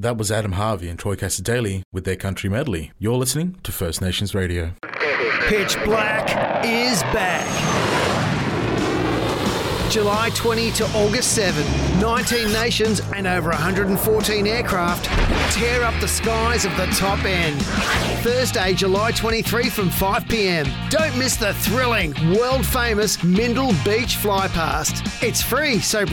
That was Adam Harvey and Troy Casadei with their country medley. You're listening to First Nations Radio. Pitch Black is back. July 20 to August 7. 19 nations and over 114 aircraft tear up the skies of the top end. Thursday, July 23 from 5 p.m. Don't miss the thrilling, world-famous Mindle Beach Flypast. It's free, so